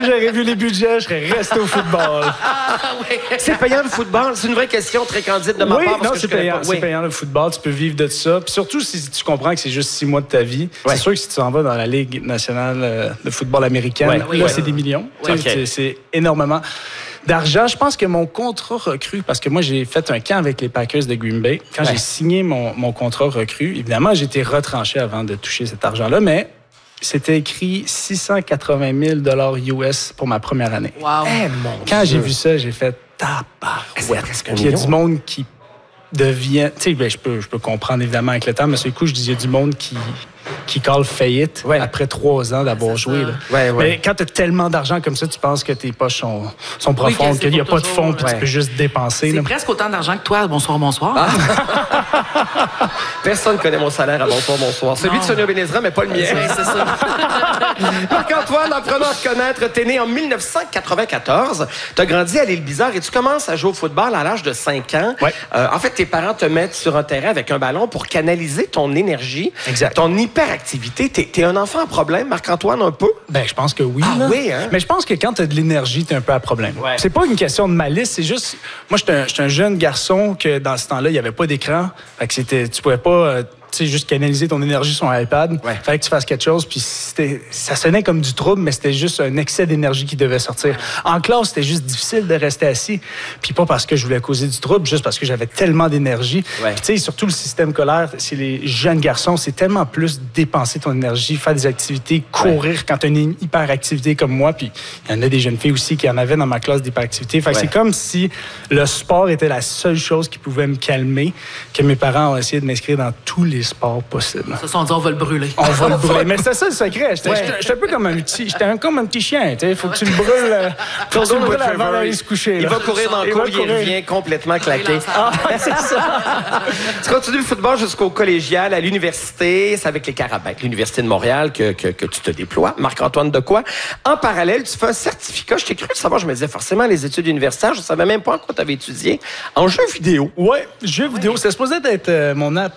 J'aurais vu les budgets, je serais resté au football. C'est payant le football? C'est une vraie question très candide de ma part. Non, c'est payant. C'est payant le football. Tu peux vivre de ça. Puis surtout si tu comprends que c'est juste 6 mois de ta vie. C'est sûr que si tu t'en vas dans la Ligue nationale de football américaine, c'est des millions. C'est énormément d'argent. Je pense que mon contrat recru, parce que moi, j'ai fait un camp avec les Packers de Green Bay. Quand j'ai signé mon contrat recru, évidemment, j'ai été retranché avant de toucher cet argent-là, mais c'était écrit 680 000 US pour ma première année. Wow. Quand j'ai vu ça, j'ai fait tabarouette. Il y a du monde qui devient... Tu sais, je peux comprendre évidemment avec le temps, mais sur le coup, je disais du monde qui call faillite après 3 ans d'avoir joué. Là. Mais quand tu as tellement d'argent comme ça, tu penses que tes poches sont profondes, qu'il n'y a pas de fonds, puis tu peux juste dépenser. C'est presque autant d'argent que toi. Bonsoir. Personne ne connaît mon salaire à bonsoir. Celui de Sonia Benezra, mais pas le mien. Oui, c'est ça. Marc-Antoine, apprenons à te connaître. T'es né en 1994. T'as grandi à l'Île Bizarre et tu commences à jouer au football à l'âge de 5 ans. En fait, tes parents te mettent sur un terrain avec un ballon pour canaliser ton énergie, ton hyperactivité. T'es un enfant à problème, Marc-Antoine, un peu? Ben, je pense que oui. Oui, hein? Mais je pense que quand t'as de l'énergie, t'es un peu à problème. C'est pas une question de malice, c'est juste... Moi, j'étais un jeune garçon que dans ce temps-là, il n'y avait pas d'écran. Fait que tu pouvais pas... juste canaliser ton énergie sur un iPad. Fallait que tu fasses quelque chose, puis ça sonnait comme du trouble, mais c'était juste un excès d'énergie qui devait sortir. En classe, c'était juste difficile de rester assis, puis pas parce que je voulais causer du trouble, juste parce que j'avais tellement d'énergie. Puis tu sais, surtout le système scolaire, c'est les jeunes garçons, c'est tellement plus dépenser ton énergie, faire des activités, courir quand tu as une hyperactivité comme moi, puis il y en a des jeunes filles aussi qui en avaient dans ma classe d'hyperactivité. Fait que c'est comme si le sport était la seule chose qui pouvait me calmer, que mes parents ont essayé de m'inscrire dans tous les sports possibles. Ça, on dit on va le brûler. On va le brûler. Mais c'était ça le secret. J'étais un peu comme un petit chien. Il faut que tu le brûles. Faut que tu le brûles avant d'aller se coucher. Il va courir dans le cours, il revient complètement claqué. C'est ça. Tu continues le football jusqu'au collégial, à l'université. C'est avec les Carabins, l'Université de Montréal, que tu te déploies. Marc-Antoine Decoy. En parallèle, tu fais un certificat. Je t'ai cru le savoir. Je me disais forcément les études universitaires. Je ne savais même pas en quoi tu avais étudié. En jeux vidéo. Oui, jeux vidéo. C'était supposé être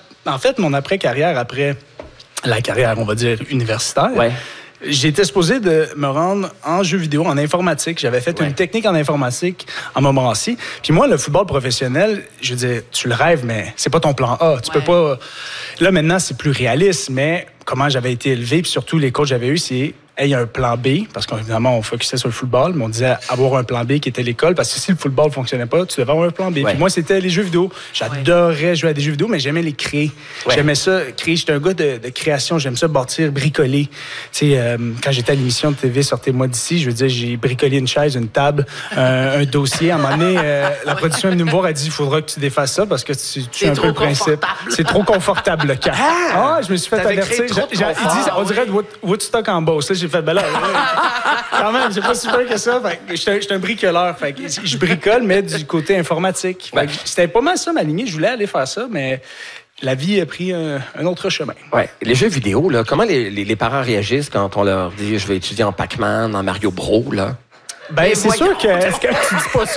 mon après-carrière, après la carrière, on va dire, universitaire. J'étais supposé de me rendre en jeux vidéo, en informatique. J'avais fait une technique en informatique en Montmorency. Puis moi, le football professionnel, je veux dire, tu le rêves, mais c'est pas ton plan A. Tu peux pas... Là, maintenant, c'est plus réaliste, mais comment j'avais été élevé, puis surtout les coachs que j'avais eus, c'est... il y a un plan B, parce qu'évidemment, on focusait sur le football, mais on disait avoir un plan B qui était l'école, parce que si le football ne fonctionnait pas, tu devais avoir un plan B. Puis moi, c'était les jeux vidéo. J'adorais jouer à des jeux vidéo, mais j'aimais les créer. J'aimais ça, créer. J'étais un gars de création. J'aime ça bâtir, bricoler. Tu sais, quand j'étais à l'émission de TV Sortez-moi d'ici, je veux dire, j'ai bricolé une chaise, une table, un dossier. À un moment donné, la production est venue me voir, elle dit, il faudra que tu défasses ça, parce que tu as un peu le principe. C'est trop confortable, le cas. Je me suis fait avertir. Ils disent, on dirait de Woodstock en Beauce. J'ai fait, ben là, quand même, c'est pas super que ça. J'étais un bricoleur. Fait que je bricole, mais du côté informatique. C'était pas mal ça, ma lignée. Je voulais aller faire ça, mais la vie a pris un autre chemin. Les jeux vidéo, là, comment les parents réagissent quand on leur dit « je vais étudier en Pac-Man, en Mario Bros », là? Ben, c'est sûr que... Est-ce que tu dis pas ça?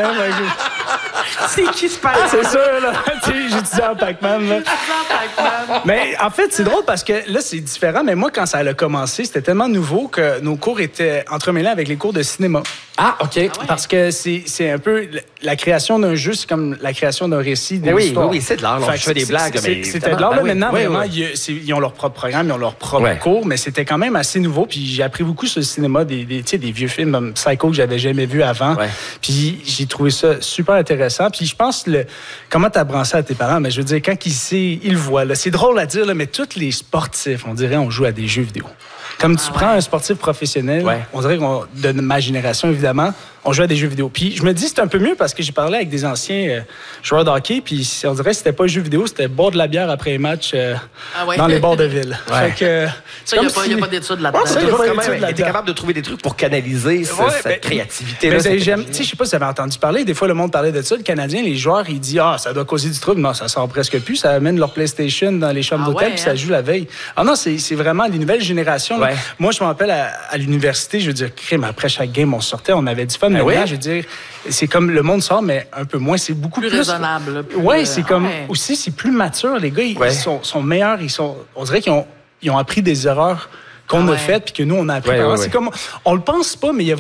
C'est qui se parle? C'est sûr, là. Tu sais, j'étudie en Pac-Man, là. Mais en fait, c'est drôle parce que là, c'est différent. Mais moi, quand ça a commencé, c'était tellement nouveau que nos cours étaient entremêlés avec les cours de cinéma. OK. Parce que c'est un peu... La création d'un jeu, c'est comme la création d'un récit. Oui, c'est de l'art. Je fais des blagues. C'était de l'art. Là, maintenant, vraiment, ils ont leur propre programme, ils ont leur propre cours, mais c'était quand même assez nouveau. Puis j'ai appris beaucoup sur le cinéma, des vieux films comme Psycho que j'avais jamais vu avant. Puis j'ai trouvé ça super intéressant. Puis je pense, comment t'apprends ça à tes parents? Mais je veux dire, quand ils le voient, là, c'est drôle à dire, là, mais tous les sportifs, on dirait, on joue à des jeux vidéo. Comme tu prends un sportif professionnel, on dirait de ma génération, évidemment, on joue à des jeux vidéo. Puis je me dis, c'est un peu mieux parce que j'ai parlé avec des anciens joueurs de hockey, puis on dirait que c'était pas jeu vidéo, c'était boire de la bière après les matchs dans les bords de ville. Fait que, il n'y a pas d'études là-dedans. Tu es capable de trouver des trucs pour canaliser cette créativité. Je sais pas si vous avez entendu parler, des fois le monde parlait de ça, le Canadien, les joueurs, ils disent « ça doit causer du trouble ». Non, ça sort presque plus, ça amène leur PlayStation dans les chambres d'hôtel, puis ça joue la veille. Non, c'est vraiment les nouvelles générations. Là. Moi, je me rappelle à l'université, je veux dire, crime, après chaque game, on sortait, on avait du fun. Mais là, je veux dire, c'est comme le monde sort, mais un peu moins. C'est beaucoup plus raisonnable. C'est comme aussi, c'est plus mature. Les gars, ils sont meilleurs. On dirait qu'ils ont appris des erreurs qu'on a faites puis que nous, on a appris. C'est comme, on le pense pas, mais il y a